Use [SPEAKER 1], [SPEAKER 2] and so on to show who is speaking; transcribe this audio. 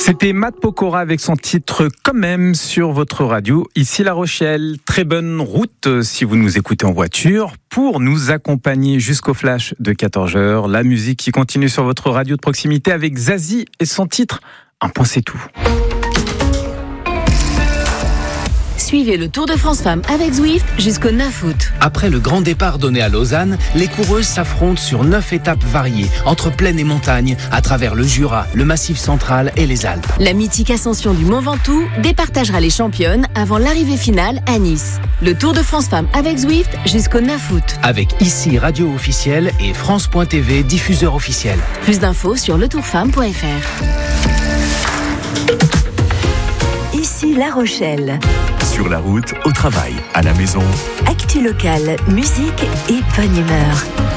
[SPEAKER 1] C'était Matt Pokora avec son titre « Quand même » sur votre radio. Ici La Rochelle, très bonne route si vous nous écoutez en voiture pour nous accompagner jusqu'au flash de 14h. La musique qui continue sur votre radio de proximité avec Zazie et son titre « Un point c'est tout ».
[SPEAKER 2] Suivez le Tour de France Femmes avec Zwift jusqu'au 9 août.
[SPEAKER 3] Après le grand départ donné à Lausanne, les coureuses s'affrontent sur 9 étapes variées, entre plaine et montagne, à travers le Jura, le Massif central et les Alpes.
[SPEAKER 2] La mythique ascension du Mont Ventoux départagera les championnes avant l'arrivée finale à Nice. Le Tour de France Femmes avec Zwift jusqu'au 9 août.
[SPEAKER 3] Avec ici radio officielle et France.tv diffuseur officiel.
[SPEAKER 2] Plus d'infos sur letourfemme.fr.
[SPEAKER 4] Ici La Rochelle.
[SPEAKER 5] Sur la route, au travail, à la maison.
[SPEAKER 4] Actu locale, musique et bonne humeur.